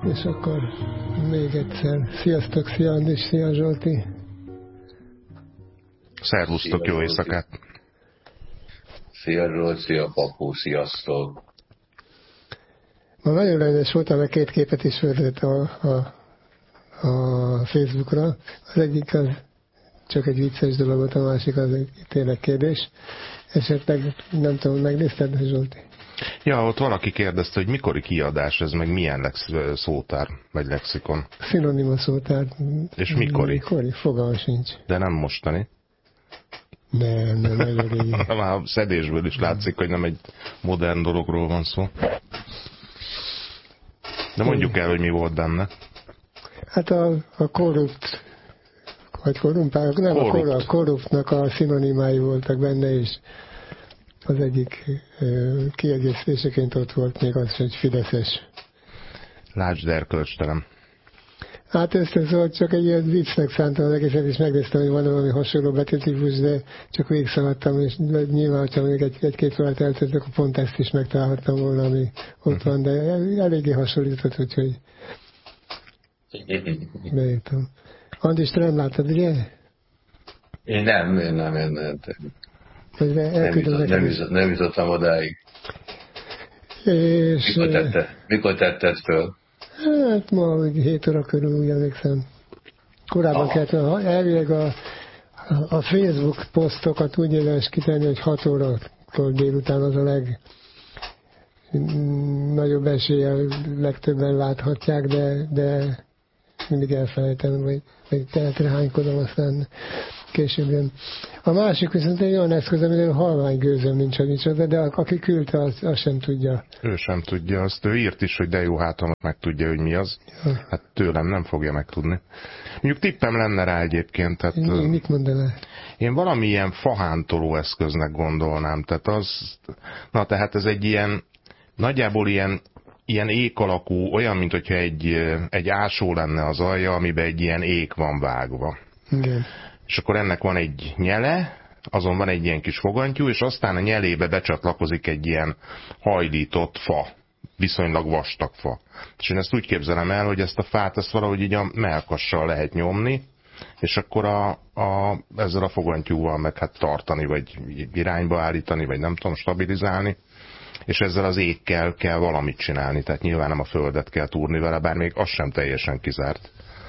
És akkor még egyszer. Sziasztok, szia Andis, szia Zsolti. Szervusztok, jó éjszakát. Szia Zsolt, szia Papu, sziasztok. Ma nagyon rendes voltam, mert két képet is föltett a Facebookra. Az egyik az csak egy vicces dolog volt, a másik az egy tényleg kérdés. Esetleg nem tudom, megnézted, Zsolti? Ja, ott valaki kérdezte, hogy mikori kiadás ez, meg milyen szótár, vagy lexikon. Szinonima szótár. És mikori? Mikori? Fogalma sincs. De nem mostani. Nem, nagyon régi. Már a szedésből is látszik, hogy nem egy modern dologról van szó. De mondjuk el, hogy mi volt benne. Hát a korrupt, vagy korrumpálok, nem a korruptnak a szinonimái voltak benne, és az egyik kiegészítéseként ott volt még az, hogy fideszes. Lásd erkölcstelen. Hát ezt szóval csak egy ilyen viccnek szántam az egészet, és megnéztem, hogy van valami hasonló betűtípus, de csak végigszaladtam, és nyilván, ha még egy-két órát eltöltök, akkor pont ezt is megtalálhattam volna, ami ott van, de eléggé hasonlított, úgyhogy beírtam. Andis, te nem láttad, ugye? Én nem. Nem jutottam odáig. És mikor tetted föl? Hát ma 7 óra körül, úgy emlékszem. Korábban kellett, elvileg a Facebook posztokat úgy érdemes kitenni, hogy 6 órakor délután az a legnagyobb eséllyel legtöbben láthatják, de mindig elfelejtem, vagy teltrehánykodom, aztán később jön. A másik viszont egy olyan eszköz, amiről halvány gőzöm nincs, hogy micsoda, de aki küldte, azt sem tudja. Ő sem tudja, azt ő írt is, hogy de jó, hát meg tudja, hogy mi az. Ja. Hát tőlem nem fogja megtudni. Mondjuk tippem lenne rá egyébként. Tehát, mit mondanál? Én valamilyen fahántoló eszköznek gondolnám. Tehát ez egy ilyen, nagyjából ilyen ék alakú, olyan, mint hogyha egy ásó lenne az alja, amiben egy ilyen ék van vágva. Igen. És akkor ennek van egy nyele, azon van egy ilyen kis fogantyú, és aztán a nyelébe becsatlakozik egy ilyen hajlított fa, viszonylag vastag fa. És én ezt úgy képzelem el, hogy ezt a fát ezt valahogy így a mellkassal lehet nyomni, és akkor ezzel a fogantyúval meg hát tartani, vagy irányba állítani, vagy nem tudom, stabilizálni, és ezzel az ékkel kell valamit csinálni, tehát nyilván nem a földet kell túrni vele, bár még az sem teljesen kizárt.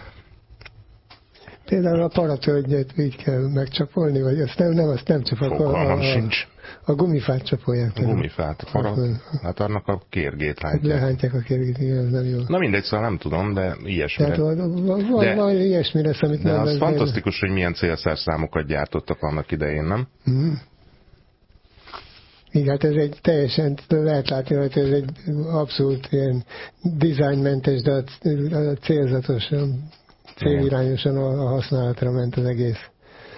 Például a paratölgyet így kell megcsapolni, vagy azt nem csapolják. Fogalmam sincs. A gumifát csapolják. A gumifát, hát annak a kérgét hántják. Lehántják a kérgét, igen, ez nem jó. Na mindegy, szóval nem tudom, de ilyesmire. Tehát van ilyesmi lesz, amit de nem... az fantasztikus, hogy milyen célszerszámokat gyártottak annak idején, nem? Mm. Igen, hát ez egy teljesen, lehet látni, hogy ez egy abszolút ilyen dizájnmentes, de célzatosan, célirányosan a használatra ment az egész.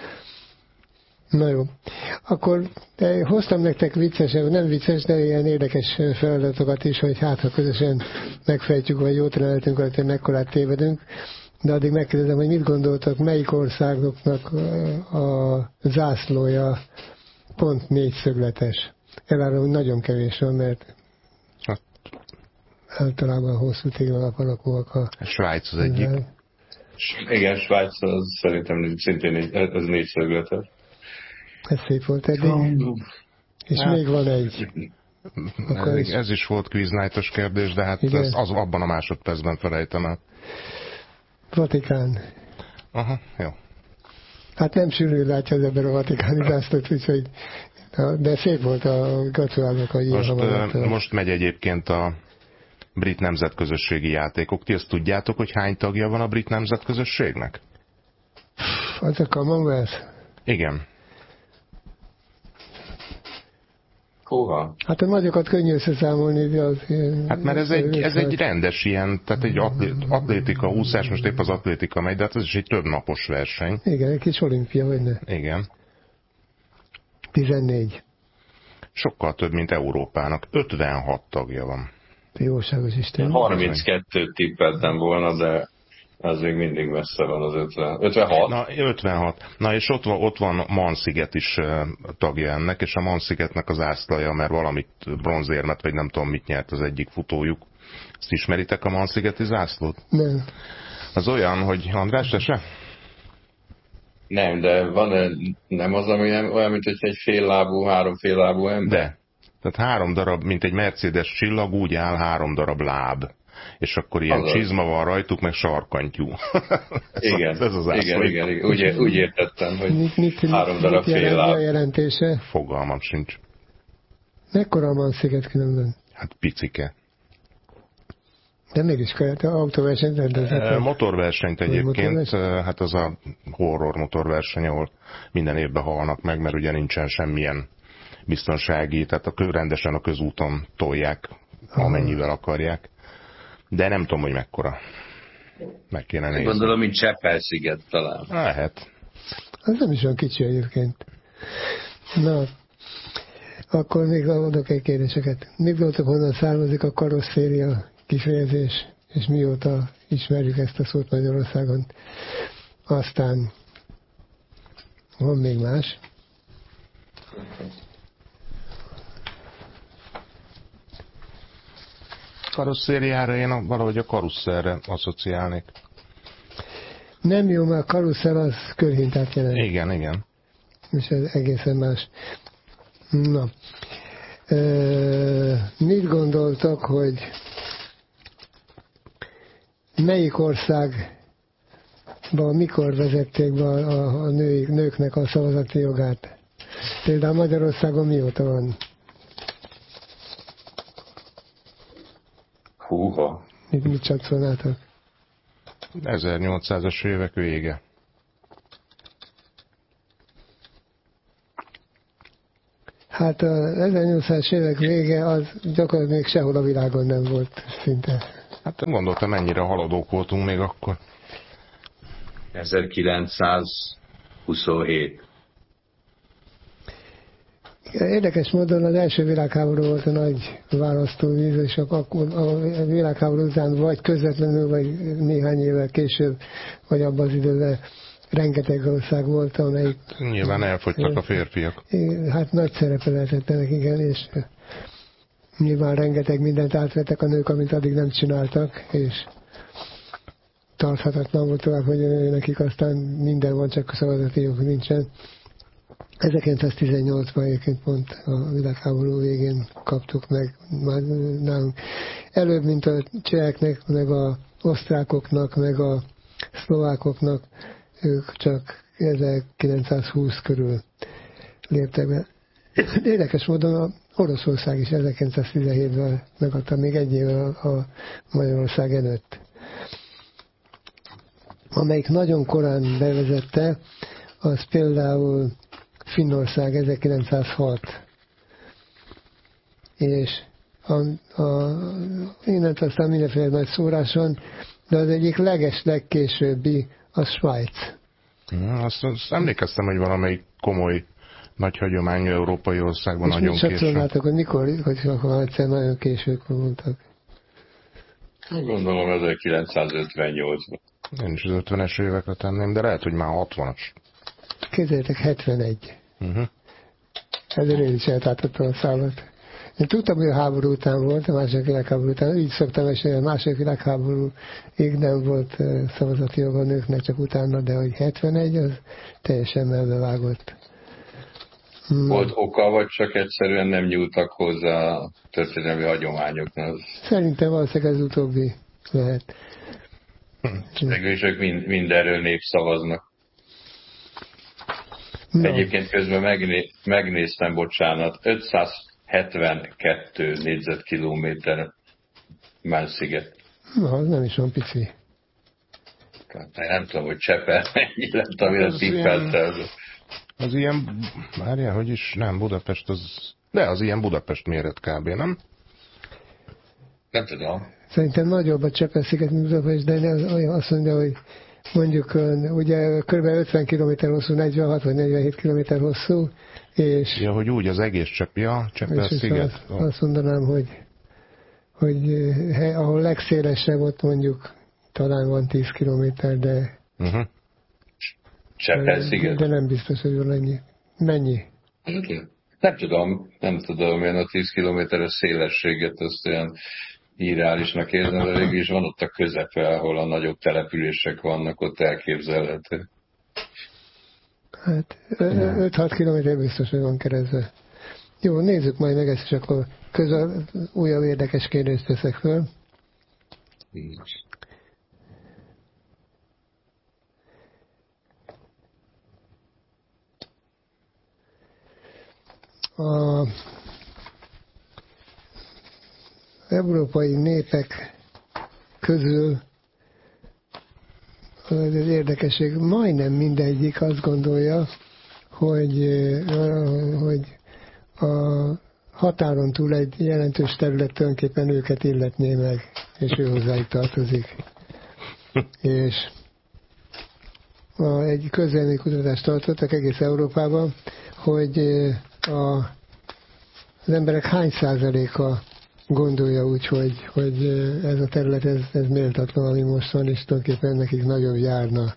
Na jó. Akkor hoztam nektek nem vicces, de ilyen érdekes feladatokat is, hogy hát ha közösen megfejtjük, vagy jót lehetünk, hogy mekkorát tévedünk. De addig megkérdezem, hogy mit gondoltak, melyik országoknak a zászlója pont négyszögletes. Elárulom, hogy nagyon kevés van, mert általában hosszú téglalap alakúak a... Svájc az egyik. Igen, Svájc az szerintem szintén az négyszögletes. Ez szép volt eddig. És még van egy. Ez is volt Quiz Night-os kérdés, de hát az abban a másodpercben felejtem el. Vatikán. Aha, jó. Hát nem sűrű látja az ember a vatikáni zászlót, úgyhogy de szép volt a gratulálok, hogy most megy egyébként a brit nemzetközösségi játékok. Ti ezt tudjátok, hogy hány tagja van a brit nemzetközösségnek? Az a Commonwealth? Igen. Húha. Hát a nagyokat könnyű összeszámolni. Hát mert ez egy rendes ilyen, tehát egy atlétika, úszás, most épp az atlétika megy, de hát ez is egy több napos verseny. Igen, egy kis olimpia, vagy ne? Igen. 14. Sokkal több, mint Európának. 56 tagja van. Jóságos Isten. 32 tippeltem volna, de az még mindig messze van az 50. 56? Na, 56. Na, és ott van Man-sziget is tagja ennek, és a Man-szigetnek az zászlaja, mert valamit bronzérmet, vagy nem tudom mit nyert az egyik futójuk, Ezt ismeritek, a Man-szigeti zászlót? Nem. Az olyan, hogy András, te se? Nem, de nem az, ami olyan, mint hogy egy féllábú, 3 féllábú ember? De. Tehát 3 darab, mint egy Mercedes csillag, úgy áll 3 darab láb. És akkor ilyen Azaz. csizma van rajtuk, meg sarkantyú. Igen, ez az zászló. igen. Úgy értettem, hogy Mit 3 darab jelent félláb. a jelentése? Fogalmam sincs. Mekkora a Man-sziget különben? Hát picike. De mégis kellett autóversenyt rendezett. Motorversenyt egyébként, motorverseny? hát az a horror motorverseny, ahol minden évben halnak meg, mert ugye nincsen semmilyen biztonsági, tehát rendesen a közúton tolják, amennyivel akarják. De nem tudom, hogy mekkora. Meg kéne nézni. Gondolom, mint Cseppel-sziget talán. Lehet. Az nem is olyan kicsi egyébként. Na, akkor még adok egy kérdéseket. Mit gondoltok, honnan származik a karosszéria kifejezés, és mióta ismerjük ezt a szót Magyarországon? Aztán van még más. Karosszériára én valahogy a karusszerre asszociálnék. Nem jó, mert a karuszel az körhintát jelent. Igen. És ez egészen más. Na. Mit gondoltak, hogy melyik országban mikor vezették be a nőknek a szavazati jogát? Például Magyarországon mióta van? Húha. Mit csatszolnátok? 1800-as évek vége. Hát az 1800-as évek vége az gyakorlatilag még sehol a világon nem volt szinte. Hát gondoltam, mennyire haladók voltunk még akkor. 1927. Érdekes módon az első világháború volt a nagy választóvíz, és akkor a világháború után vagy közvetlenül, vagy néhány évvel később, vagy abban az időben rengeteg ország volt, amelyik... Nyilván elfogytak a férfiak. Hát nagy szerepe lehetett ennek, igen, és nyilván rengeteg mindent átvettek a nők, amit addig nem csináltak, és tarthatatlan volt tovább, hogy nekik aztán minden van, csak a szavazati jog nincsen. 1918-ban egyébként pont a világháború végén kaptuk meg már nálunk. Előbb, mint a cseheknek, meg a osztrákoknak, meg a szlovákoknak, ők csak 1920 körül léptek be. Érdekes módon a Oroszország is 1917-ben megadta még egy évvel a Magyarország előtt. Amelyik nagyon korán bevezette, az például Finnország 1906. És innentől aztán mindenféle nagy szórás van, de az egyik legkésőbbi a Svájc. Azt emlékeztem, hogy valamelyik komoly, nagy hagyományú európai országban és nagyon később. És mit satszolnátok, hogy mikor, hogy akkor egyszer nagyon később mondtak? Gondolom 1958-ban. Én is az 50-es évekre tenném, de lehet, hogy már 60-as. Képzeljétek, 71. Ezért én is eltátottam a számot. Én tudtam, hogy a háború után volt, a második világháború után, így szoktam esni, a második világháborúig nem volt szavazati jog a nőknek, csak utána, de hogy 71, az teljesen melbevágott. Volt oka, vagy csak egyszerűen nem nyúltak hozzá a történelmi hagyományoknak? Szerintem valószínűleg ez utóbbi lehet. Végülis ők mindenről népszavaznak. No. Egyébként közben megnéztem, bocsánat, 572 négyzetkilométer Man-sziget. Na, az nem is van pici. Nem tudom, hogy Csepel mennyi lett, amire tippeltem. Az ilyen, várjál, hogy is, nem, Budapest az, de az ilyen Budapest méret kb., nem? Nem tudom. Szerintem nagyobb a Csepel-sziget, mint Budapest, de azt mondja, hogy mondjuk ugye kb. 50 km hosszú, 46 vagy 47 km hosszú, és... Ja, hogy úgy az egész Csepel-sziget. Azt mondanám, hogy ahol legszélesebb ott mondjuk talán van 10 km, de... Csepel-sziget? De nem biztos, hogy van ennyi. Mennyi? Nem tudom, ilyen a 10 kilométeres szélességet, azt olyan irreálisnak érzem, de végül is van ott a közepe, ahol a nagyobb települések vannak, ott elképzelhető. Hát 5-6 kilométer biztos, hogy van keresztbe. Jó, nézzük majd meg ezt, és akkor közben újabb érdekes kérdést teszek föl. Nincs. Az európai népek közül az érdekesség, majdnem mindegyik azt gondolja, hogy a határon túl egy jelentős terület tulajdonképpen őket illetné meg, és ő hozzájuk tartozik. És egy közvéleménykutatást tartottak egész Európában, hogy az emberek hány százaléka gondolja úgy, hogy ez a terület, ez méltatlan, ami most van, és tulajdonképpen nekik nagyobb járna.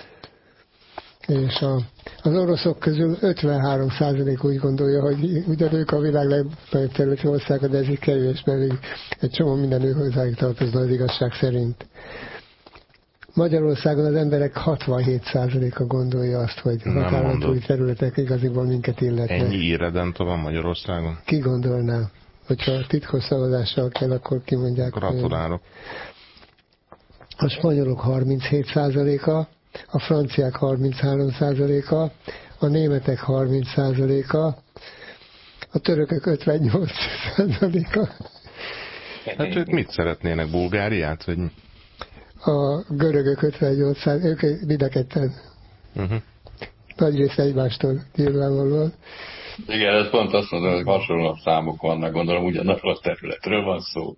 És az oroszok közül 53% úgy gondolja, hogy ugyan ők a világ legnagyobb területi országa, de ez így kevés, mert egy csomó minden ő hozzájuk tartozna az igazság szerint. Magyarországon az emberek 67%-a gondolja azt, hogy határon túli területek igaziból minket illetnek. Ennyi irredenta van Magyarországon? Ki gondolná? Hogyha titkos szavazással kell, akkor kimondják. Gratulálok. A spanyolok 37%-a, a franciák 33%-a, a németek 30%-a, a törökök 58%-a. Hát ők mit szeretnének? Bulgáriát? Vagy... A görögök 58%, ők mindenketten. Nagyrészt egymástól nyilvánvalóan. Igen, ez pont azt mondom, hogy hasonló számok vannak, gondolom ugyanarról a területről van szó.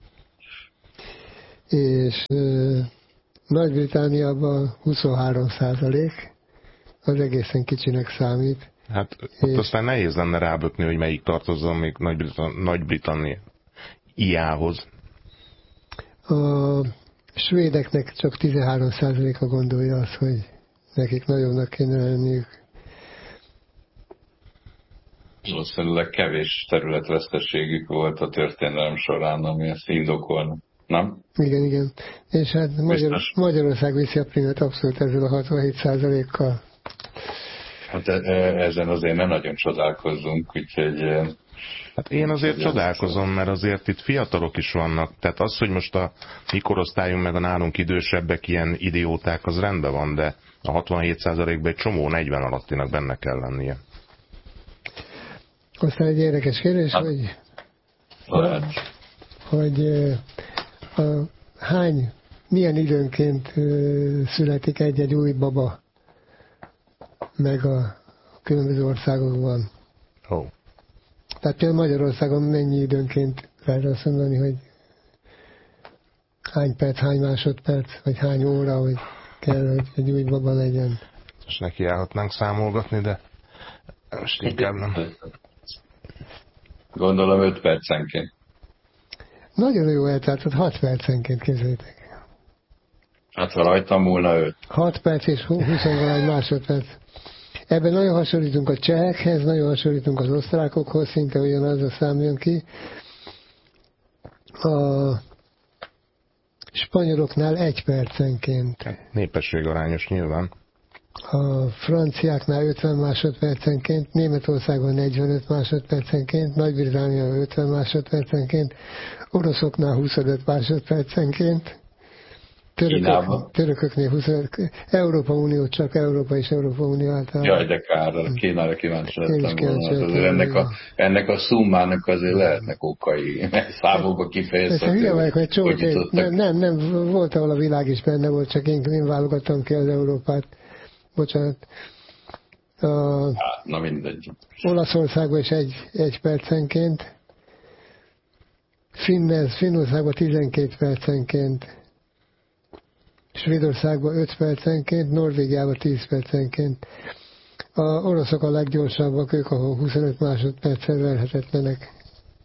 És Nagy-Britanniában 23%, az egészen kicsinek számít. Hát ott aztán nehéz lenne rábökni, hogy melyik tartozzon még Nagy-Britannia iához. A svédeknek csak 13%-a gondolja azt, hogy nekik nagyobbnak kéne lenniük. Valószínűleg kevés területveszteségük volt a történelem során, ami ezt indokolna, nem? Igen, igen. És hát Magyarország viszi a primát abszolút ezzel a 67%-kal. Hát ezen azért nem nagyon csodálkozzunk, úgyhogy... Hát én azért csodálkozom, mert azért itt fiatalok is vannak. Tehát az, hogy most a mi korosztályunk meg a nálunk idősebbek ilyen idióták, az rendben van, de a 67%-ban egy csomó 40 alattinak benne kell lennie. Aztán egy érdekes kérdés, hogy milyen időnként születik egy-egy új baba meg a különböző országokban. Oh. Tehát például Magyarországon mennyi időnként lehet azt mondani, hogy hány perc, hány másodperc, vagy hány óra, hogy kell, hogy egy új baba legyen. És neki állhatnánk számolgatni, de most inkább nem. Gondolom 5 percenként. Nagyon jó eltartott, 6 percenként képzeljétek. Hát ha rajtam múlna 5. 6 perc és 20 másodperc. Ebben nagyon hasonlítunk a csehekhez, nagyon hasonlítunk az osztrákokhoz, szinte ugyanaz a szám jön ki. A spanyoloknál 1 percenként. Népességarányos nyilván. A franciáknál 50 másodpercenként, Németországban 45 másodpercenként, Nagy-Britannia 50 másodpercenként, oroszoknál 25 másodpercenként, törököknél 25, Európa Unió, csak Európa és Európa Unió általában. Jaj, de kár, Kínára kíváncsi lettem volna. Ennek a szummának azért lehetnek okai, számokba kifejezhető. Nem, volt, ahol a világ is benne volt, csak én válogattam ki az Európát. Bocsánat. Na mindegy. Olaszországban is 1 percenként, Finnországban 12 percenként, Svédországban 5 percenként, Norvégiában 10 percenként. A oroszok a leggyorsabbak, ők ahol 25 másodperccel verhetetlenek.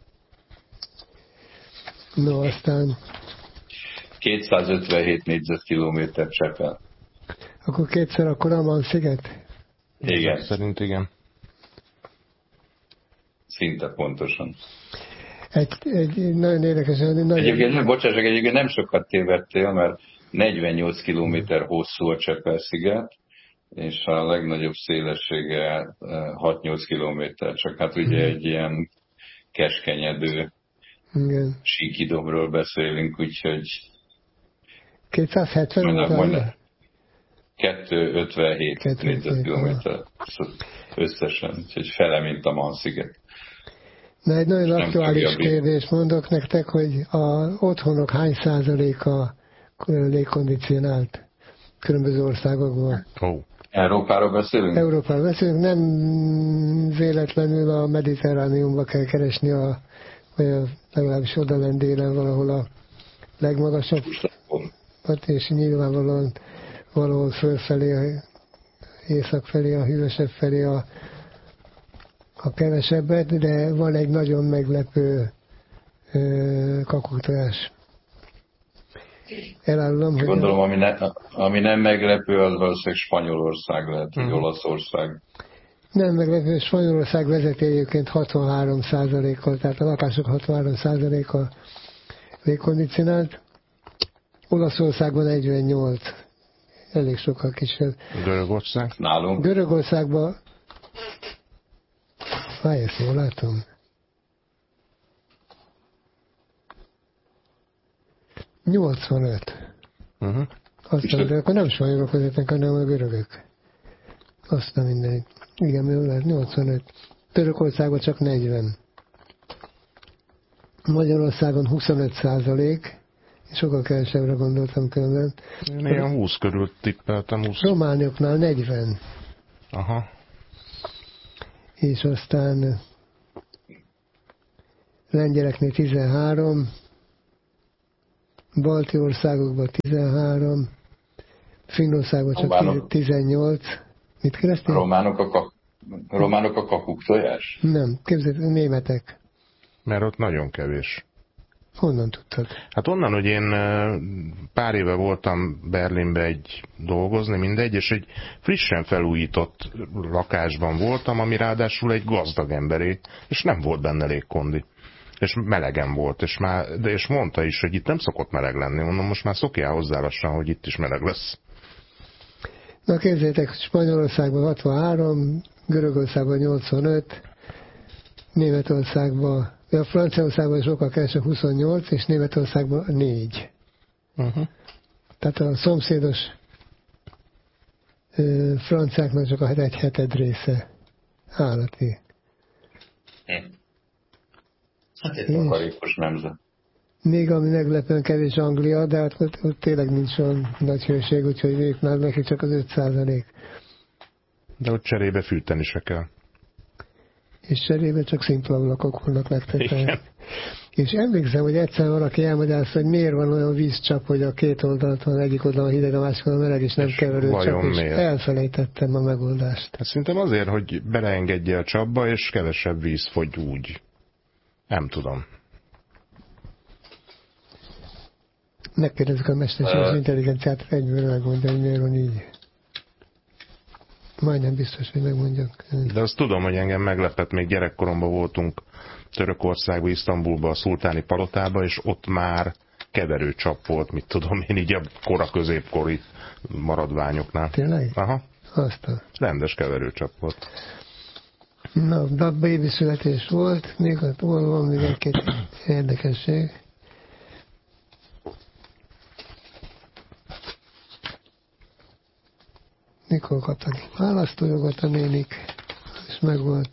No, aztán... 257 négyzetkilométer Csepel. Akkor kétszer a Karaman-sziget? Igen. Szerint igen. Szinte pontosan. egy nagyon érdekes... Egyébként nem sokat tévedtél, mert 48 kilométer hosszú a Csepel-sziget, és a legnagyobb szélessége 6-8 kilométer, csak hát ugye egy ilyen keskenyedő síkidomról beszélünk, úgyhogy 270 volt? 257 négyzetkilométer összesen, úgyhogy fele, mint a Man-sziget. Na, egy nagyon aktuális kérdést mondok nektek, hogy az otthonok hány százaléka légkondicionált különböző országokban? Európáról beszélünk? Európáról beszélünk, nem véletlenül a Mediterrániumba kell keresni, vagy legalábbis odalent délen valahol a legmagasabb, és nyilvánvalóan valahol fölfelé, észak felé, a hűvösebb felé a kevesebbet, de van egy nagyon meglepő kakuktojás. Elárulom, hogy... Gondolom, ami nem meglepő, az valószínűleg Spanyolország lehet, vagy Olaszország. Nem meglepő, Spanyolország vezeti egyébként 63%-kal, tehát a lakások 63%-a légkondicionált. Olaszországban 48. Elég sokkal kisebb. Görögország? Nálunk? Görögországban... Ezt jól látom. 85. Aztán, de akkor nem spanyolok vezetnek, hanem a görögök. Aztán mindenit. Igen, jól lehet, 85. Törökországban csak 40. Magyarországon 25%, sokkal kevesebbre gondoltam különben. Én ilyen 20 körül tippeltem. 20. Románioknál 40. Aha. És aztán lengyeleknél 13, balti országokban 13, Finnországban csak 18. Mit kérdeztél? Románok a kakuktojás? Nem, képzeld, németek. Mert ott nagyon kevés. Honnan tudtad? Hát onnan, hogy én pár éve voltam Berlinbe dolgozni, mindegy, és egy frissen felújított lakásban voltam, ami ráadásul egy gazdag emberé, és nem volt benne légkondi. És melegen volt, és mondta is, hogy itt nem szokott meleg lenni. Mondom, most már szokjál hozzá lassan, hogy itt is meleg lesz. Na képzeljétek, Spanyolországban 63, Görögországban 85, Németországban, a Franciaországban sokkal kevesebb 28, és Németországban 4. Tehát a szomszédos franciáknak csak a 1/7 része állati. Hát egy takarékos nemzet. Még ami meglepően kevés Anglia, de hát ott tényleg nincs olyan nagy hőség, úgyhogy ők már neki csak az 5%. De ott cserébe fűteni se kell. És cserébe csak szimpla ablakok vannak legtetején. És emlékszem, hogy egyszer valaki elmagyarázta, hogy miért van olyan vízcsap, hogy a két oldalt van, egyik oldalon hideg, a másik oldalon meleg, és nem keverő csap, és elfelejtettem a megoldást. Hát szerintem azért, hogy beleengedje a csapba, és kevesebb víz fogy úgy. Nem tudom. Megkérdezzük a mesterséges intelligenciát, egyből megmondja, hogy miért van így. Majdnem biztos, hogy megmondjak. De azt tudom, hogy engem meglepett, még gyerekkoromban voltunk Törökországban, Isztambulban, a szultáni palotába, és ott már keverőcsap volt, mit tudom én, így a kora-középkori maradványoknál. Tényleg? Aha. Aztán. Rendes keverőcsap volt. Na, baby születés volt, még ott van még egy-két érdekesség. Mikor kaptak választójogot a nénik, és megvolt.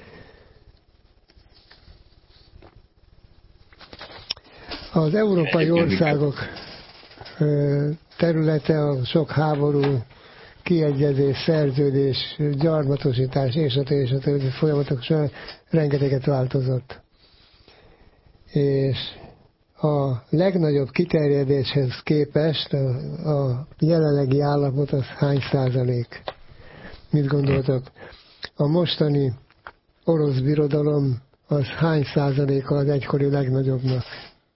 Az európai országok területe a sok háború, kiegyezés, szerződés, gyarmatosítás és a többi folyamatok során rengeteget változott. És a legnagyobb kiterjedéshez képest a jelenlegi állapot az hány százalék? Mit gondoltok? A mostani orosz birodalom az hány százaléka az egykori legnagyobbnak?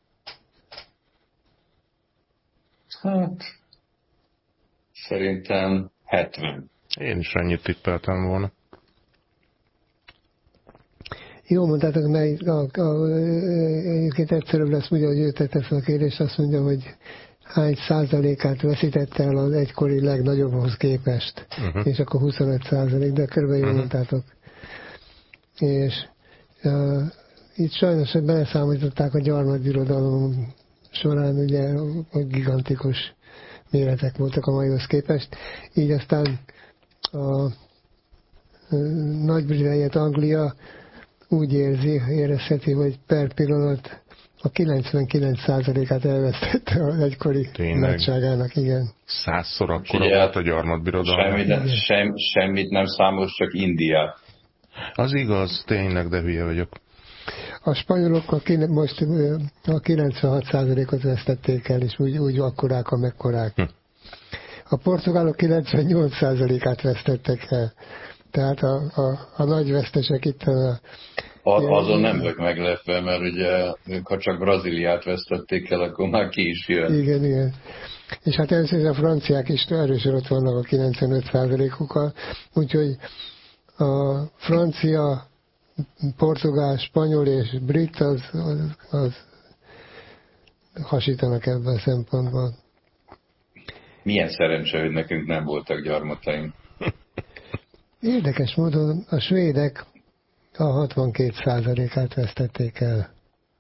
Hát, szerintem 70. Én is annyit tippeltem volna. Jó mondtátok, mert egyébként egyszerűbb lesz, ugye, hogy ő tette fel a kérdést, azt mondja, hogy hány százalékát veszítette el az egykori legnagyobbhoz képest, és akkor 25%, de körülbelül jól mondtátok. És itt sajnos beleszámították a gyarmatbirodalom során, ugye, hogy gigantikus méretek voltak a maihoz képest, így aztán a Nagy-Britanniát, Anglia úgy érezheti, hogy per pillanat a 99%-át elvesztette az egykori nagyságának, igen. 100-szor akkora volt a gyarmatbirodalom. Semmit nem számos, csak India. Az igaz, tényleg, de hülye vagyok. A spanyolok most a 96%-ot vesztették el, és úgy akkorák, amekkorák. A portugálok 98%-át vesztettek el. Tehát a nagy vesztesek itt azon nem vagyok meglepve, mert ugye ők, ha csak Brazíliát vesztették el, akkor már ki is jön. Igen, igen. És hát először a franciák is erősen ott vannak a 95%-ukkal, úgyhogy a francia, portugál, spanyol és brit az hasítanak ebben a szempontból. Milyen szerencse, hogy nekünk nem voltak gyarmataink. Érdekes módon a svédek a 62%-át vesztették el.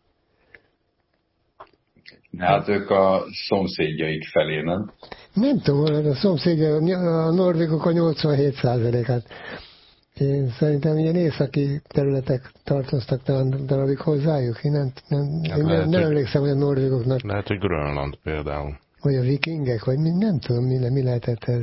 Hát ők a szomszédjaik felé, nem? Nem tudom, a szomszédja, a norvégok a 87%-át. Én szerintem ilyen északi területek tartoztak talán darabig hozzájuk. Én nem emlékszem, hogy a norvégoknak... Lehet, hogy Grönland például. Vagy a vikingek, vagy nem tudom, mi lehetett ez.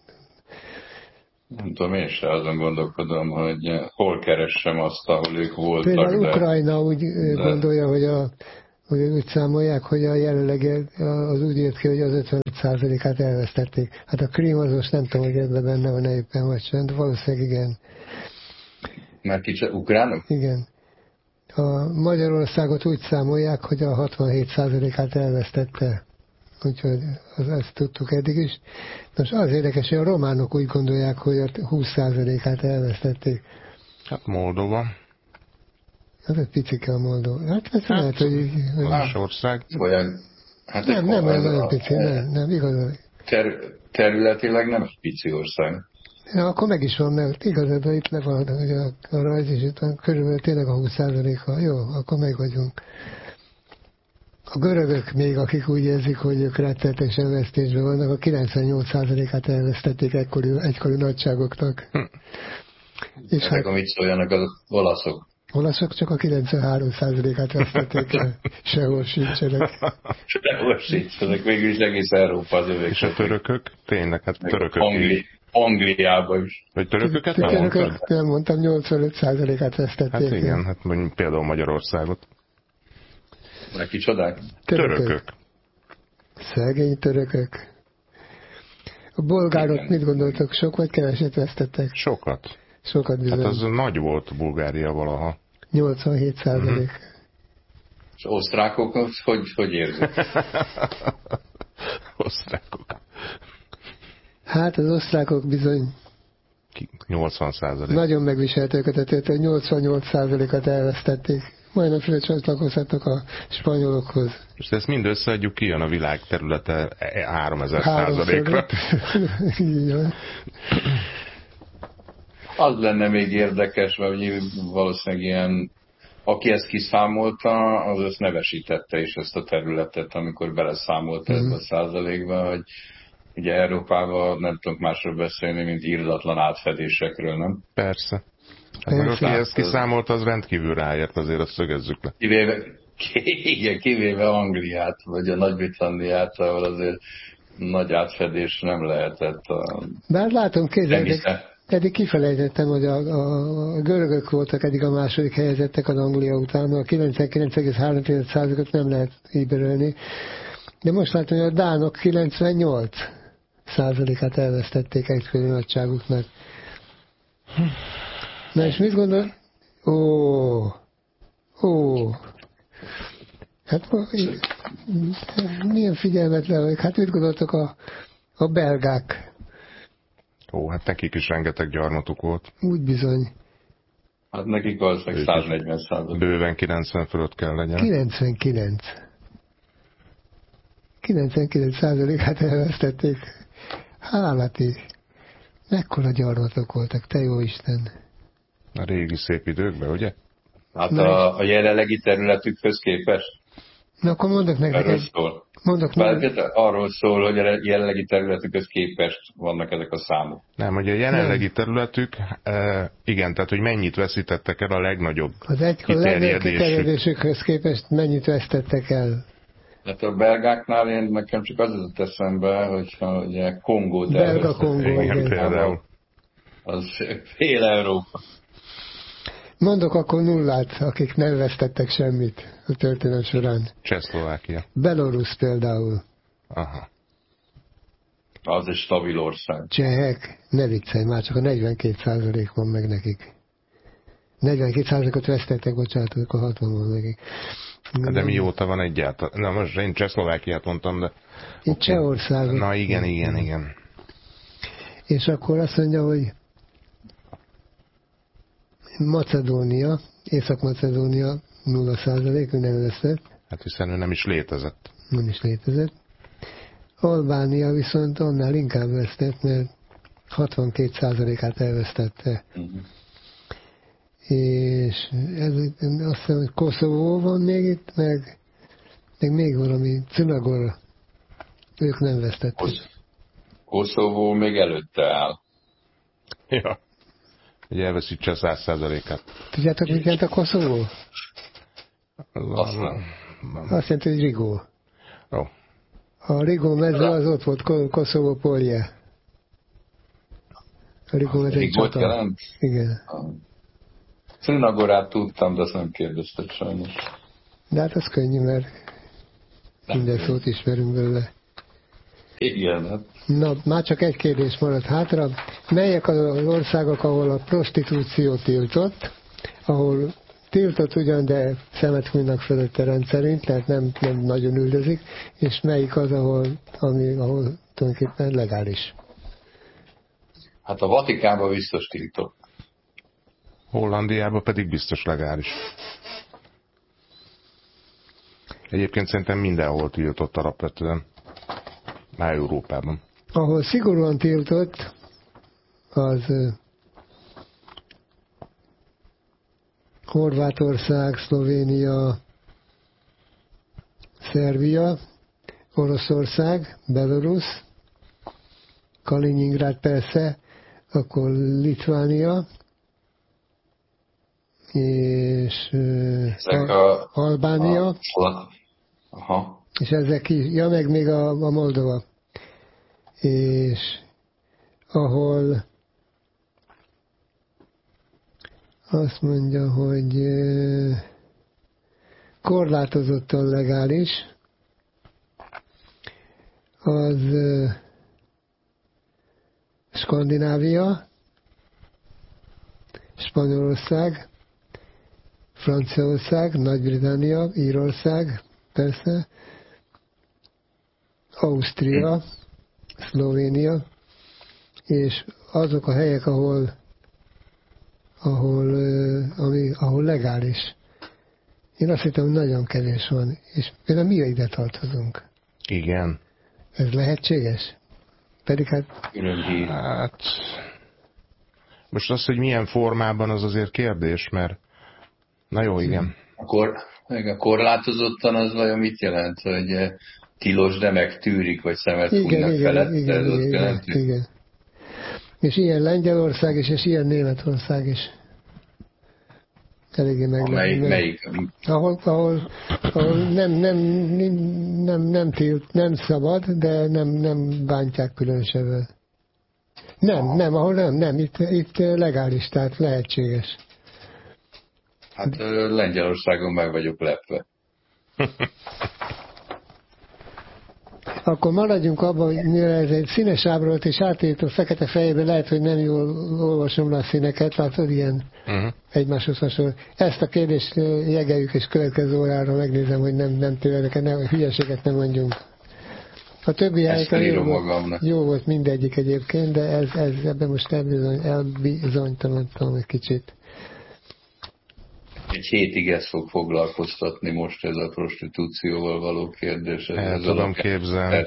Nem tudom, én sem azon gondolkodom, hogy hol keressem azt, ahol ők voltak. Például Ukrajna úgy gondolja, hogy úgy számolják, hogy a jelenleg az úgy jött ki, hogy az 55%-át elvesztették. Hát a Krím az most nem tudom, hogy ebben benne van éppen, vagy sem, de valószínűleg igen. Mert kicsit ukránok? Igen. A Magyarországot úgy számolják, hogy a 67%-át elvesztette. Úgyhogy ezt tudtuk eddig is. Most az érdekes, hogy a románok úgy gondolják, hogy a 20%-át elvesztették. Hát Moldova. Az egy picike a Moldova. Hát ez lehet, hogy... Másország. Olyan... Hát nem olyan pici, nem igazán. Területileg nem egy pici ország. Ja, akkor meg is van, mert igazad, itt le van a rajz, és itt van körülbelül tényleg a 20%-a. Jó, akkor meg vagyunk. A görögök még, akik úgy érzik, hogy ők rettenetesen vesztésben vannak, a 98%-át elvesztették egykori nagyságoknak. És ezek, amit szóljanak az olaszok. Olaszok csak a 93%-át vesztették el. Sehol sincsenek. Sehol sincsenek, végülis egész Európa az övék. És a törökök? Tényleg, hát törökök Angliában is. Vagy törököket nem mondtad? Nem mondtam, 85%-át vesztették. Hát igen, hát például Magyarországot. Meg kicsodák? Törökök. Szegény törökök. A bolgárok igen. Mit gondoltok? Sok vagy keveset vesztettek? Sokat. Sokat bizony. Hát az nagy volt Bulgária valaha. 87%. És osztrákok hogy érzik? Osztrákok. Hát az osztrákok bizony 80%. Nagyon megviselt őket, tehát 88%-at elvesztették. Majdnem csatlakozhatnak a spanyolokhoz. És ezt mind összeadjuk, kijön a világ területe 3000%-ra. Az lenne még érdekes, mert valószínűleg ilyen, aki ezt kiszámolta, az ezt nevesítette is ezt a területet, amikor beleszámolta ebbe a százalékba, hogy ugye Európában nem tudunk másról beszélni, mint irdatlan átfedésekről, nem? Persze. Hát meg aki ezt kiszámolta, az rendkívül ráért, azért azt szögezzük le. Kivéve Angliát, vagy a Nagy-Britanniát, ahol azért nagy átfedés nem lehetett. Bár látom, eddig kifelejtettem, hogy a görögök voltak eddig a második helyezettek az Anglia után, a 99,3%-ot nem lehet íberölni, de most látom, hogy a dánok 98%-át elvesztették egykori nagyságuknak. Na és mit gondol? Hát milyen figyelmetlen vagyok. Hát mit gondoltok a belgák? Hát nekik is rengeteg gyarmatuk volt. Úgy bizony. Hát nekik valószínűleg 140%. Bőven 90 fölött kell legyen. 99. 99%-át elvesztették. Hálati. Mekkora gyarmatok voltak, te jó Isten. A régi szép időkben, ugye? Hát a jelenlegi területükhöz képest. Na akkor mondok nektek Erről szól. Arról szól, hogy a jelenlegi területükhöz képest vannak ezek a számok. Nem, hogy a jelenlegi területük, igen, tehát hogy mennyit veszítettek el a legnagyobb az kiterjedésükhöz képest mennyit vesztettek el. Hát a belgáknál nekem csak az jutott eszembe, hogyha ugye Kongót Belga Kongó, igen, például. Az fél Európa. Mondok akkor nullát, akik nem vesztettek semmit a történet során. Csehszlovákia. Belarus például. Aha. Az egy stabil ország. Csehek, ne viccelj, már csak a 42% van meg nekik. 42%-ot vesztettek, bocsánat, akkor 60 van nekik. De mióta van egyáltalán? Na most én Csehszlovákiát mondtam, de... Itt Csehország. Na igen. És akkor azt mondja, hogy Macedónia, Észak-Macedónia 0%, ő nem veszett. Hát hiszen ő nem is létezett. Nem is létezett. Albánia viszont annál inkább vesztett, mert 62%-át elvesztette. És ez, azt hiszem, hogy Koszovó van még itt, meg még valami, Cunagora. Ők nem vesztettek. Koszovó még előtte áll. Ja. Hogy elveszítse a 100%-át. Tudjátok, mit jelent a Koszovó? Azt nem. Azt jelenti, hogy Rigó. Oh. A Rigó mező az ott volt, Koszovó polje. A Rigó mező egy csata. Jelent? Igen. Cunagorát tudtam, de azt nem kérdezted sajnos. De hát az könnyű, mert minden szót ismerünk belőle. Igen, hát. Na, már csak egy kérdés maradt hátra. Melyek az országok, ahol a prostitúció tiltott, ahol tiltott ugyan, de szemet hunynak fölötte rendszerint, tehát nem nagyon üldözik, és melyik az, ahol tulajdonképpen legális? Hát a Vatikánban biztos tiltott. Hollandiában pedig biztos legális. Egyébként szerintem mindenhol tiltott alapvetően. Már Európában. Ahol szigorúan tiltott, az Horvátország, Szlovénia, Szerbia, Oroszország, Belarus, Kaliningrád persze, akkor Litvánia, és Albánia, aha. és ezek is, ja, meg még a Moldova, és ahol azt mondja, hogy korlátozottan legális, az Skandinávia, Spanyolország, Franciaország, Nagy-Britannia, Írország, persze, Ausztria, Szlovénia, és azok a helyek, ahol legális. Én azt hittem, hogy nagyon kevés van, és például mi ide tartozunk. Igen. Ez lehetséges? Pedig hát most az, hogy milyen formában, az azért kérdés, mert na jó, igen. A korlátozottan az vajon mit jelent, hogy tilos, de megtűrik, vagy szemet fújnak felett? Igen. És ilyen Lengyelország is, és ilyen Németország is. Eléggé meglepő. Melyik? Ahol nem szabad, de nem bántják különösebben. Ahol nem, itt legális, tehát lehetséges. Hát Lengyelországon meg vagyok lepve. Akkor maradjunk abban, hogy mivel ez egy színes ábrolt, és átírtam fekete fejébe, lehet, hogy nem jól olvasom le a színeket, látod, ilyen egymáshoz hasonló. Ezt a kérdést jegeljük, és következő órára megnézem, hogy nem tévedek, hülyeséget nem mondjunk. A többi helyeken jó volt mindegyik egyébként, de ez ebben most elbizonytalanodtam egy kicsit. egy hétig ezt fog foglalkoztatni most ez a prostitúcióval való kérdés. El tudom képzelni.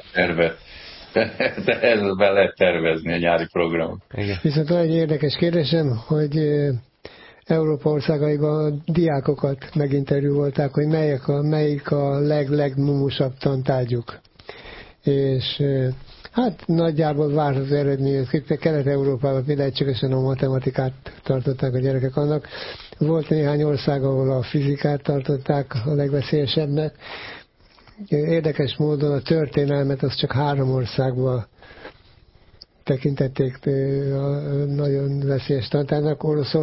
Ez be lehet tervezni a nyári programot. Igen. Viszont van egy érdekes kérdésem, hogy Európa országaiban a diákokat meginterjúvolták, hogy melyik a legmumusabb tantárgyuk. És hát nagyjából várt az eredmény, hogy Kelet-Európában például egységesen a matematikát tartották a gyerekek annak. Volt néhány ország, ahol a fizikát tartották a legveszélyesebbnek. Érdekes módon a történelmet az csak 3 országban tekintették nagyon veszélyes tantárgynak,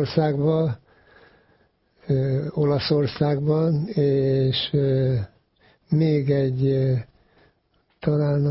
Olaszországban, és még egy talán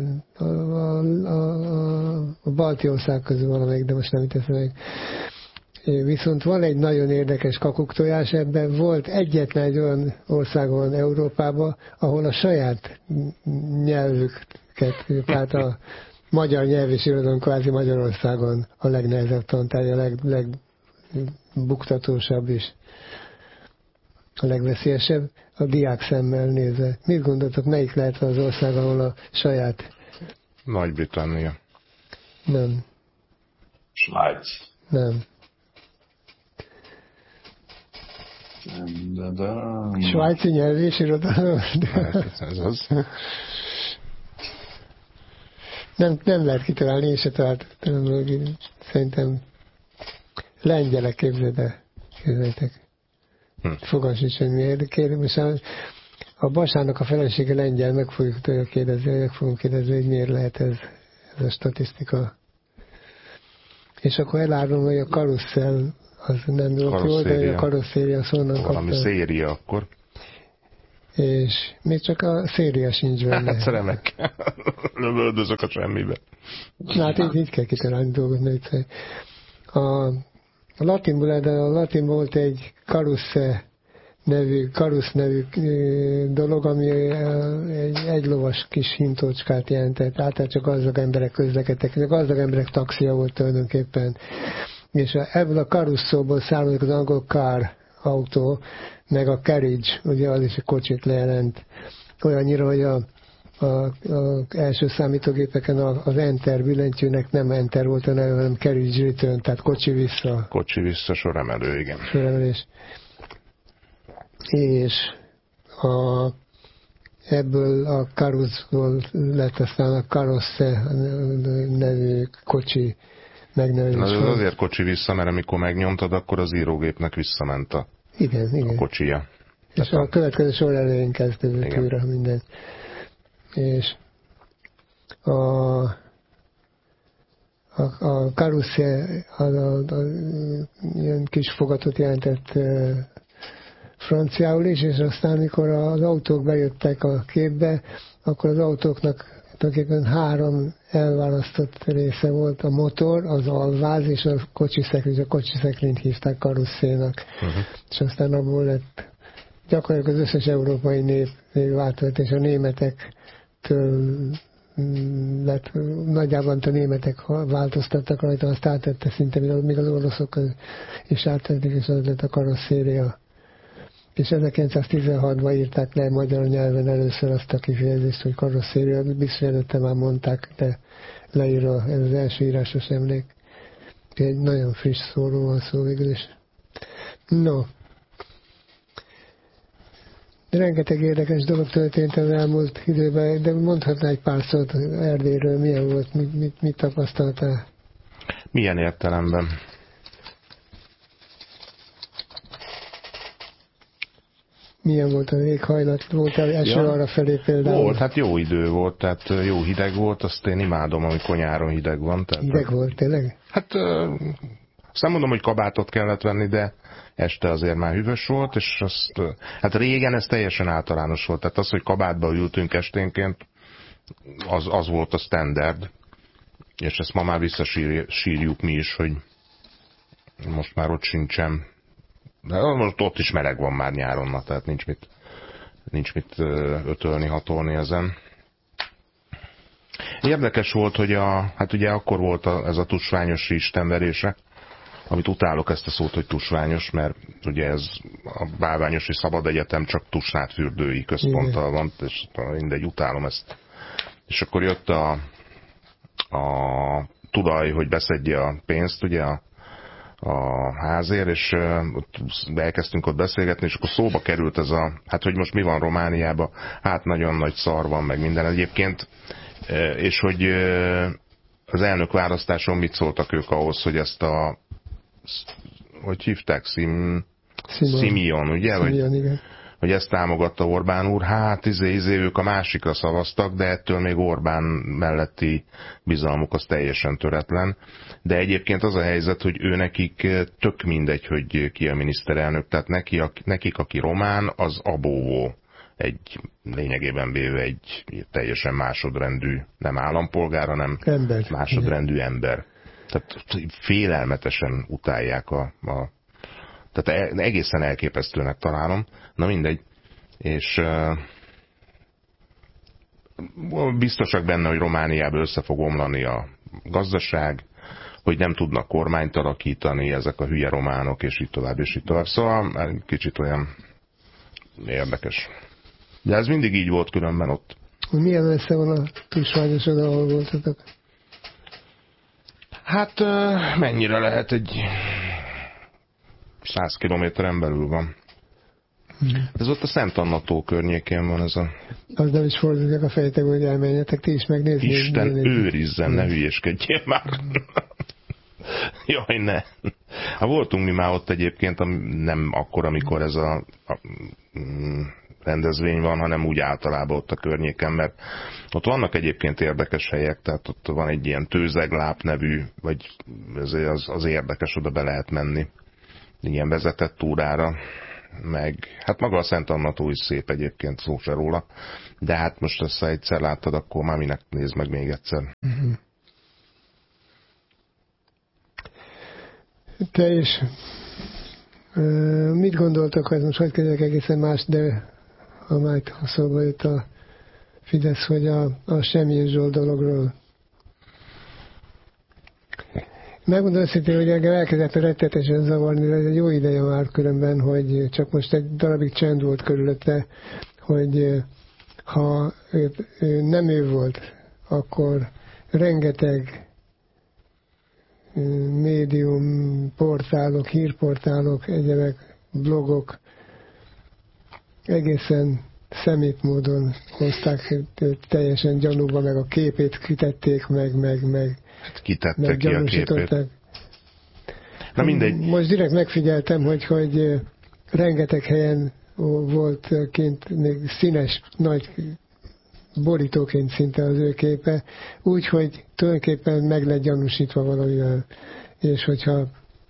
a balti ország közül valamelyik, de most nem teszem meg. Viszont van egy nagyon érdekes kakuktojás ebben. Volt egyetlen egy olyan országon Európában, ahol a saját nyelvüket, tehát a magyar nyelv és irodalom kvázi Magyarországon a legnehezebb tantárgy, a legbuktatósabb is, a legveszélyesebb, a diák szemmel nézve. Mit gondoltok, melyik lehet az ország, ahol a saját... Nagy-Britannia. Nem. Svájc. Nem. De. Svájci nyelv és irodalom. Ez az. Nem lehet kitalálni, én se találtam. Szerintem lengyelek, képzeljétek. Fogalmam sincs, hogy miért. Kérem, és a Basának a felesége lengyel, meg fogunk kérdezni, hogy miért lehet ez a statisztika. És akkor elárulom, hogy a karusszel az nem volt jó, de a karosszéria szóval kapta. Valami széria akkor. És még csak a széria sincs benne. Hát remek. Nem öldözök a semmibe. Na hát így kell kitalálni dolgot. A latinban volt egy karusz nevű dolog, ami egy lovas kis hintócskát jelentett. Általában csak gazdag emberek közlekedtek. A gazdag emberek taxia volt tulajdonképpen. És ebből a karusz szóból származik az angol car, autó, meg a carriage, ugye az is a kocsit lejelent. Olyannyira, hogy az első számítógépeken az enter billentyűnek nem enter volt a neve, hanem carriage return, tehát kocsi vissza. Kocsi vissza, soremelő, igen. Soremelés. És ebből a karuszból lett aztán a karosse nevű kocsi megnevezés. Ez azért kocsi vissza, mert amikor megnyomtad, akkor az írógépnek visszament a kocsija. És a következő sor elején kezdődött újra minden. És a karusze ilyen kis fogatot jelentett franciául is, és aztán amikor az autók bejöttek a képbe, akkor az autóknak tulajdonképpen 3 elválasztott része volt: a motor, az alváz és a kocsiszekrény. A kocsiszekrényt hívták karusszénak. És aztán abból lett gyakorlatilag az összes európai nép változott, és a németektől lett, nagyjából a németek változtattak rajta, azt átette szinte, még az oroszok is áttették, és az lett a karosszéria. És 1916-ban írták le magyar nyelven először azt a kifejezést, hogy karosszéria, biztos előtte már mondták, de leírva, ez az első írásos emlék. Egy nagyon friss szóról van szó végül is. No. Rengeteg érdekes dolog történt az elmúlt időben, de mondhatná egy pár szót Erdélyről, milyen volt, mit tapasztaltál? Milyen értelemben? Milyen volt az éghajlat? Volt eső arra felé például? Volt, hát jó idő volt, tehát jó hideg volt, azt én imádom, amikor nyáron hideg van. Tehát hideg volt, tényleg? Hát azt nem mondom, hogy kabátot kellett venni, de este azért már hűvös volt, és azt, hát régen ez teljesen általános volt, tehát az, hogy kabátba ültünk esténként, az volt a standard, és ezt ma már visszasírjuk mi is, hogy most már ott sincsen. De most ott is meleg van már nyáron, tehát nincs mit ötölni, hatolni ezen. Érdekes volt, hogy hát ugye akkor volt ez a tusványos istenverése amit utálok ezt a szót, hogy tusványos, mert ugye ez a Bálványosi Szabad Egyetem csak tusnádfürdői központtal van, és mindegy, utálom ezt. És akkor jött a tulaj, hogy beszedje a pénzt, ugye a házért, és elkezdtünk ott beszélgetni, és akkor szóba került ez hát hogy most mi van Romániában, hát nagyon nagy szar van, meg minden egyébként, és hogy az elnök választáson mit szóltak ők ahhoz, hogy ezt hogy hívták, Simeon, ugye? Simeon, igen. Hogy ezt támogatta Orbán úr, hát ők a másikra szavaztak, de ettől még Orbán melletti bizalmuk az teljesen töretlen. De egyébként az a helyzet, hogy nekik tök mindegy, hogy ki a miniszterelnök, tehát nekik aki román, az abóvó. Lényegében véve egy teljesen másodrendű, nem állampolgár, hanem másodrendű ember. Tehát félelmetesen utálják tehát egészen elképesztőnek találom. Na mindegy. És biztosak benne, hogy Romániában össze fog omlani a gazdaság, hogy nem tudnak kormányt alakítani ezek a hülye románok, és így tovább, és így tovább. Szóval kicsit olyan érdekes. De ez mindig így volt különben ott. Milyen messze van a tusványosod, ahol voltatok? Hát mennyire lehet, egy 100 kilométeren belül van. Ez ott a Szent Anna-tó környékén van ez a... Az nem is fordulják a fejtek, hogy elmenjetek ti is megnézni. Isten őrizzen, ne hülyéskedjél már. Jaj, ne. Hát voltunk mi már ott egyébként, nem akkor, amikor ez a rendezvény van, hanem úgy általában ott a környéken, mert ott vannak egyébként érdekes helyek, tehát ott van egy ilyen Tőzegláp nevű, vagy az érdekes, oda be lehet menni. Ilyen vezetett túrára, meg hát maga a Szent Anna-tó is szép egyébként, szó se róla, de hát most ezt, ha egyszer láttad, akkor már minek nézd meg még egyszer. Te is mit gondoltak, hogy most hogy kezdek egészen más, de ha már szóba jött a Fidesz, hogy a Semjén Zsolt dologról. Megmondom őszintén, hogy engem elkezdett rettetesen zavarni, de ez egy jó ideje már különben, hogy csak most egy darabig csend volt körülötte, hogy ha nem ő volt, akkor rengeteg médium, portálok, hírportálok, egyebek, blogok egészen szemét módon hozták teljesen gyanúba, meg a képét kitették, meg kitette ki a képét. Na mindegy. Most direkt megfigyeltem, hogy rengeteg helyen volt kint még színes, nagy borítóként szinte az ő képe, úgyhogy tulajdonképpen meg lett gyanúsítva valamivel. És hogyha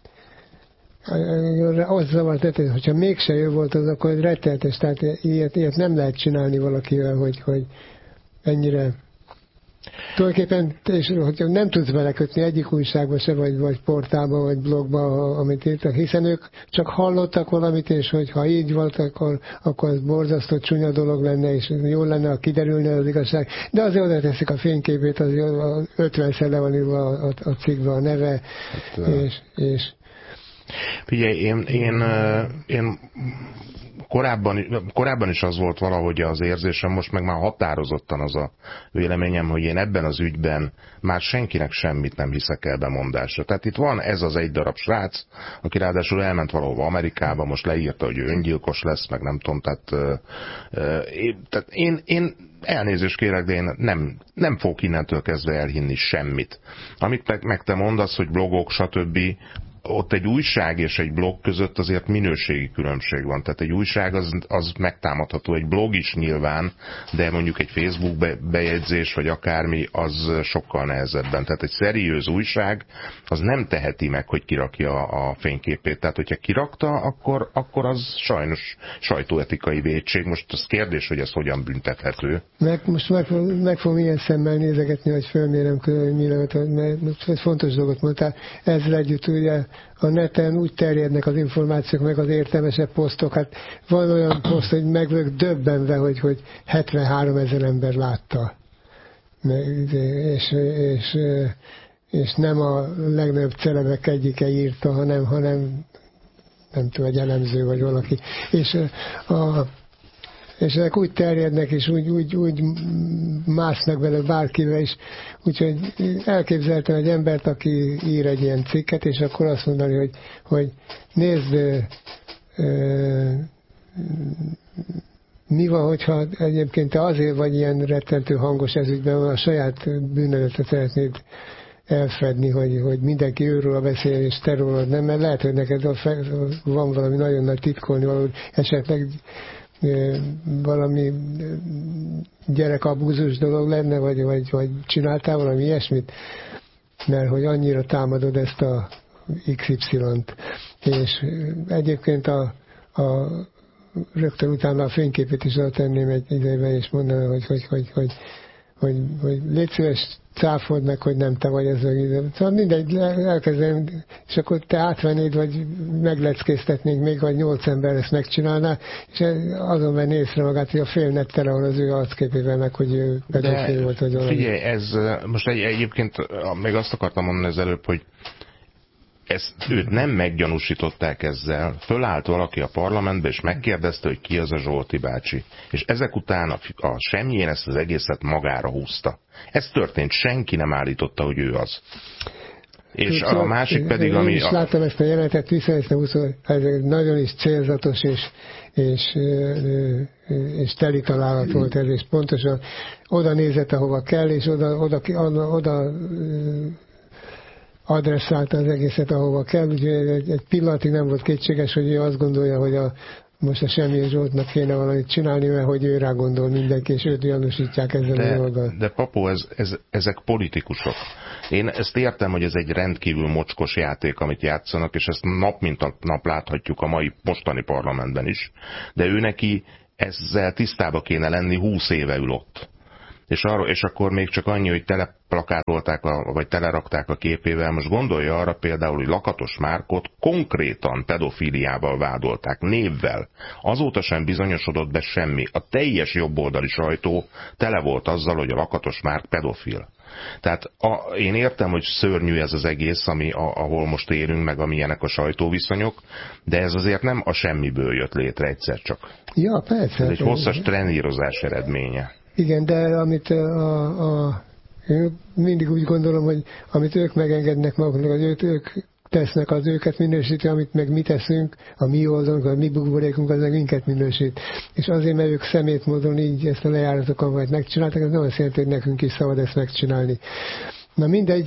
az zavart, hogyha mégse ő volt az, akkor retteltes, tehát ilyet nem lehet csinálni valakivel, hogy ennyire tulajdonképpen, és hogyha nem tudsz belekötni egyik újságba se, vagy portálba, vagy blogba, amit írtak, hiszen ők csak hallottak valamit, és hogyha így volt, akkor az borzasztó csúnya dolog lenne, és jó lenne, ha kiderülne az igazság. De azért oda teszik a fényképét, az 50-szer le van írva a cikkbe a neve, és figyelj, én korábban is az volt valahogy az érzésem, most meg már határozottan az a véleményem, hogy én ebben az ügyben már senkinek semmit nem hiszek el bemondásra. Tehát itt van ez az egy darab srác, aki ráadásul elment valahova Amerikába, most leírta, hogy ő öngyilkos lesz, meg nem tudom, tehát én elnézést kérek, de én nem fogok innentől kezdve elhinni semmit. Amit meg te mondasz, hogy blogok, stb., ott egy újság és egy blog között azért minőségi különbség van. Tehát egy újság az megtámadható, egy blog is nyilván, de mondjuk egy Facebook bejegyzés vagy akármi, az sokkal nehezebben. Tehát egy szeriőz újság az nem teheti meg, hogy kirakja a fényképét. Tehát hogyha kirakta, akkor az sajnos sajtóetikai vétség. Most az kérdés, hogy ez hogyan büntethető. Most meg fogom ilyen szemmel nézegetni, hogy fölmérem körül, hogy mi lehet, mert fontos dolgot mondtál. Ezzel együtt ugye a neten úgy terjednek az információk, meg az értelmesebb posztok. Hát van olyan poszt, hogy meg vagyok döbbenve, hogy 73 000 ember látta. és nem a legnagyobb celebek egyike írta, hanem nem tudom, egy elemző vagy valaki. És ezek úgy terjednek, és úgy másznak vele bárkivel is. Úgyhogy elképzeltem egy embert, aki ír egy ilyen cikket, és akkor azt mondani, hogy nézd, mi van, hogyha egyébként te azért vagy ilyen rettentő hangos ezügyben, a saját bűnödet szeretnéd elfedni, hogy mindenki őről beszél, és te rólad nem, mert lehet, hogy neked van valami nagyon nagy titkolni való, esetleg valami gyerekabúzus dolog lenne, vagy csináltál valami ilyesmit, mert hogy annyira támadod ezt a XY-t. És egyébként rögtön utána a fényképét is oda tenném egy idejében, és mondanám, hogy légy szíves, cáfold meg, hogy nem te vagy ez a idő. Szóval mindegy, elkezdem, és akkor te átvennéd, vagy megleckéztetnénk még, vagy 8 ember ezt megcsinálná, és azon venni észre magát, hogy a fél net tele van az ő arcképével, meg hogy ő pedofil volt, vagy valami. Figyelj, ez most egyébként még azt akartam mondani az előbb, hogy őt nem meggyanúsították ezzel, fölállt valaki a parlamentbe, és megkérdezte, hogy ki az a Zsolti bácsi. És ezek után a semjén ezt az egészet magára húzta. Ez történt, senki nem állította, hogy ő az. És a másik pedig, ami... Én is láttam ezt a jelenetet, visszanéztem, ez nagyon is célzatos, és teli találat volt ez, és pontosan oda nézett, ahova kell, és oda adresszálta az egészet, ahova kell, úgyhogy egy pillanatig nem volt kétséges, hogy ő azt gondolja, hogy most a Semjén Zsoltnak kéne valamit csinálni, mert hogy ő rá gondol mindenki, és őt gyanúsítják ezzel a dologgal. De Papó, ezek politikusok. Én ezt értem, hogy ez egy rendkívül mocskos játék, amit játszanak, és ezt nap mint nap láthatjuk a mai mostani parlamentben is, de ő neki ezzel tisztába kéne lenni, 20 éve ül ott. És akkor még csak annyi, hogy teleplakátolták, vagy telerakták a képével. Most gondolja arra például, hogy Lakatos Márkot konkrétan pedofíliával vádolták, névvel. Azóta sem bizonyosodott be semmi. A teljes jobboldali sajtó tele volt azzal, hogy a Lakatos Márk pedofil. Tehát én értem, hogy szörnyű ez az egész, ahol most élünk, meg amilyenek a sajtóviszonyok, de ez azért nem a semmiből jött létre egyszer csak. Ja, persze. Ez egy hosszas trenírozás eredménye. Igen, de amit én mindig úgy gondolom, hogy amit ők megengednek maguknak, az ők tesznek, az őket minősíti, amit meg mi teszünk, a mi oldalunk, a mi buborékunk, az meg minket minősít. És azért, mert ők szemét módon így ezt a lejáratokon majd megcsináltak, ez nem azt jelenti, hogy nekünk is szabad ezt megcsinálni. Na mindegy.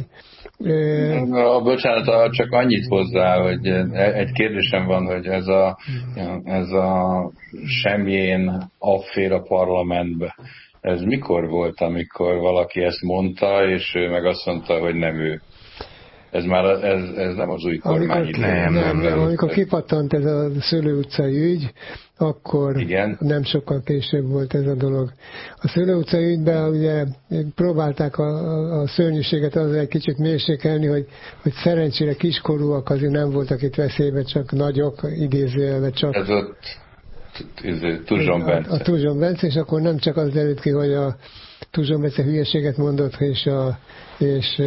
Bocsánat, csak annyit hozzá, hogy egy kérdésem van, hogy ez a Semjén affér a parlamentbe. Ez mikor volt, amikor valaki ezt mondta, és ő meg azt mondta, hogy nem ő? Ez nem az új kormány. Nem. Amikor kipattant ez a Szőlő utcai ügy, akkor igen. Nem sokkal később volt ez a dolog. A Szőlő utcai ügyben ugye próbálták a szörnyűséget azzal egy kicsit mérsékelni, hogy szerencsére kiskorúak azért nem voltak itt veszélybe, csak nagyok, idézőjelve csak. Ez ott Tuzson Bence. A Tuzson Bence, és akkor nem csak az derült ki, hogy a Tuzson Bence hülyeséget mondott, és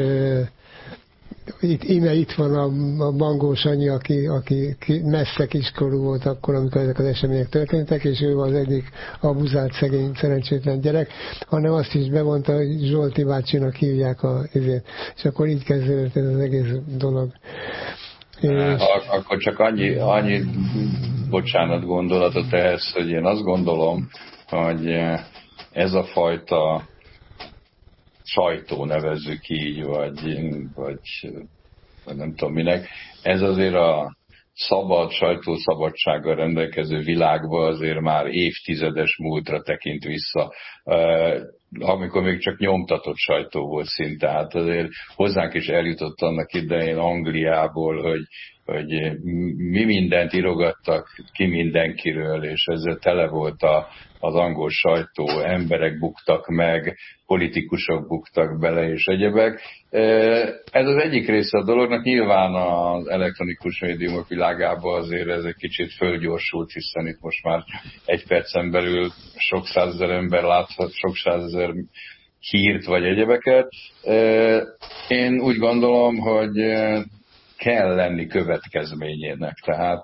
itt van a Bangós Sanyi, aki messze kiskorú volt akkor, amikor ezek az események történtek, és ő az egyik abuzált, szegény, szerencsétlen gyerek, hanem azt is bevonta, hogy Zsolti bácsinak hívják és akkor így kezdődött ez az egész dolog. Akkor csak annyi bocsánat gondolatot ehhez, hogy én azt gondolom, hogy ez a fajta sajtó, nevezzük így, vagy nem tudom minek, ez azért a szabad, sajtószabadsággal rendelkező világban azért már évtizedes múltra tekint vissza, amikor még csak nyomtatott sajtó volt szinte. Hát azért hozzánk is eljutott annak idején Angliából, hogy mi mindent írogattak ki mindenkiről, és ezzel tele volt az angol sajtó, emberek buktak meg, politikusok buktak bele, és egyebek. Ez az egyik része a dolognak, nyilván az elektronikus médiumok világában azért ez egy kicsit fölgyorsult, hiszen itt most már egy percen belül sok százezer ember láthat, sok százezer hírt vagy egyebeket. Én úgy gondolom, hogy kell lenni következményének. Tehát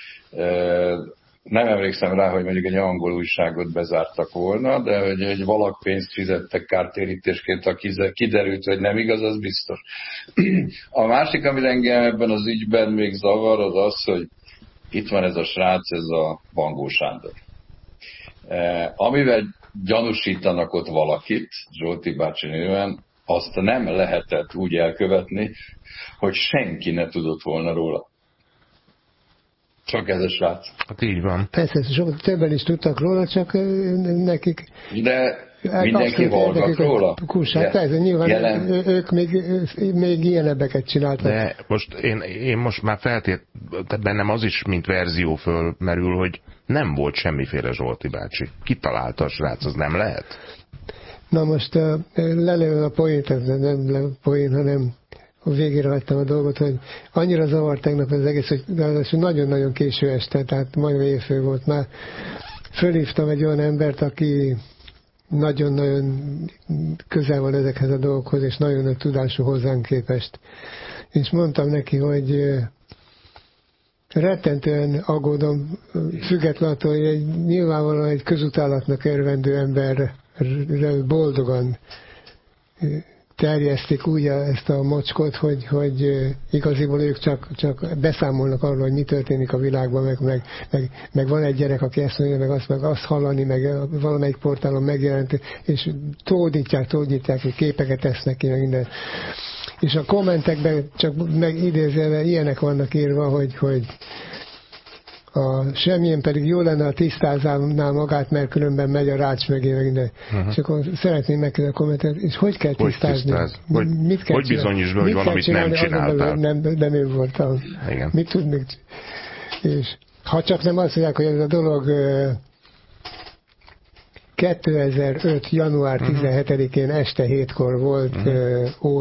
nem emlékszem rá, hogy mondjuk egy angol újságot bezártak volna, de hogy egy valak pénzt fizettek kártérítésként, ha kiderült, hogy nem igaz, az biztos. A másik, amit engem ebben az ügyben még zavar, az az, hogy itt van ez a srác, ez a Bangó Sándor. Amivel gyanúsítanak ott valakit, Zsolti bácsi néven, azt nem lehetett úgy elkövetni, hogy senki ne tudott volna róla. Csak ez a srác. Hát így van. Persze, sokat többen is tudtak róla, csak nekik... De mindenki hallgat róla? Hát persze, nyilván ők még ilyenebbeket csináltak. De most én most már bennem az is, mint verzió fölmerül, hogy nem volt semmiféle Zsolti bácsi. Kitalálta a srác, az nem lehet? Na most lelőn a poént, ez nem poén, hanem a végére hagytam a dolgot, hogy annyira zavart tegnap az egész, hogy nagyon-nagyon késő este, tehát majdnem éjfél volt már. Fölhívtam egy olyan embert, aki nagyon-nagyon közel van ezekhez a dolgokhoz, és nagyon nagy tudású hozzánk képest. És mondtam neki, hogy rettentően aggódom, függetlenül attól, hogy nyilvánvalóan egy közutálatnak örvendő emberre boldogan terjesztik úgy ezt a mocskot, hogy igaziból ők csak beszámolnak arról, hogy mi történik a világban, meg van egy gyerek, aki ezt mondja, meg azt hallani, meg valamelyik portálon megjelent, és tódítják, hogy képeket tesznek ki, meg minden. És a kommentekben csak megidézve ilyenek vannak írva, hogy semmilyen pedig jó lenne, ha tisztázná magát, mert különben megy a rács mögé, meg minden. És akkor szeretném megkérdezni a kommentet, és hogy kell tisztázni? Mit kell hogy bizonyíts be, hogy valamit nem csináltál? Nem én voltam. Igen. Mit tudnék? És ha csak nem azt mondják, hogy ez a dolog 2005. január 17-én este 7-kor volt